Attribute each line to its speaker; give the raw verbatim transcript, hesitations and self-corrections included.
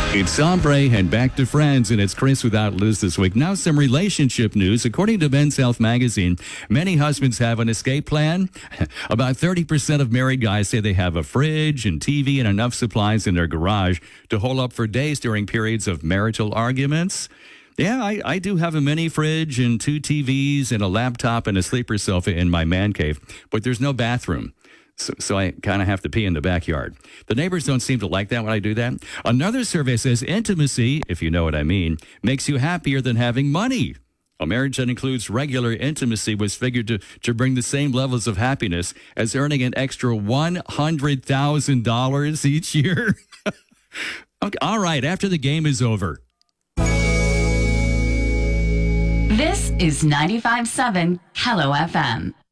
Speaker 1: It's Sombre and back to Friends, and it's Chris without Liz this week. Now some relationship news. According to Men's Health magazine, many husbands have an escape plan. About thirty percent of married guys say they have a fridge and T V and enough supplies in their garage to hold up for days during periods of marital arguments. Yeah, I, I do have a mini fridge and two T Vs and a laptop and a sleeper sofa in my man cave, but there's no bathroom. So, so I kind of have to pee in the backyard. The neighbors don't seem to like that when I do that. Another survey says intimacy, if you know what I mean, makes you happier than having money. A marriage that includes regular intimacy was figured to, to bring the same levels of happiness as earning an extra one hundred thousand dollars each year. Okay, all right, after the game is over.
Speaker 2: This is ninety-five point seven Hello F M.